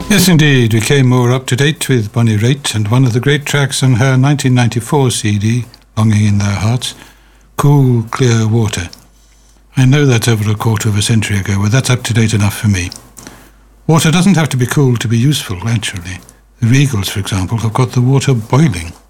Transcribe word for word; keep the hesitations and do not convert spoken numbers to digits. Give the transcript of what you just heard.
Yes, indeed. We came more up-to-date with Bonnie Raitt and one of the great tracks on her nineteen ninety-four C D, Longing in Their Hearts, Cool, Clear Water. I know that's over a quarter of a century ago, but that's up-to-date enough for me. Water doesn't have to be cool to be useful, actually. The Regals, for example, have got the water boiling.